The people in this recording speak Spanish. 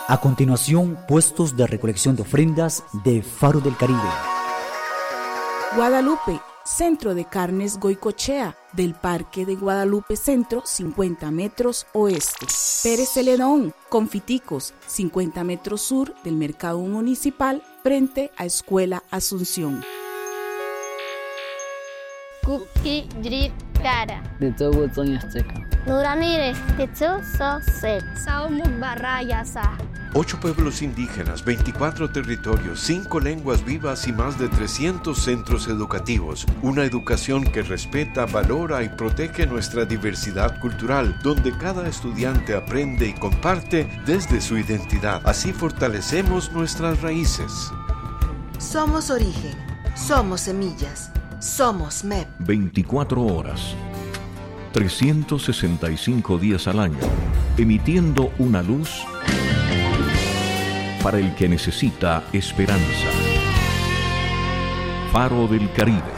A continuación, puestos de recolección de ofrendas de Faro del Caribe. Guadalupe, Centro de Carnes Goicoechea, del Parque de Guadalupe Centro, 50 metros oeste. Pérez Celedón, Confiticos, 50 metros sur del Mercado Municipal, frente a Escuela Asunción. Kuki Drip Cara. De todo Azteca. Nuramires, Tetsu So Sep. Saumuk Barrayasa. 8 pueblos indígenas, 24 territorios, 5 lenguas vivas y más de 300 centros educativos. Una educación que respeta, valora y protege nuestra diversidad cultural, donde cada estudiante aprende y comparte desde su identidad. Así fortalecemos nuestras raíces. Somos origen, somos semillas, somos MEP. 24 horas, 365 días al año, emitiendo una luz para el que necesita esperanza. Faro del Caribe.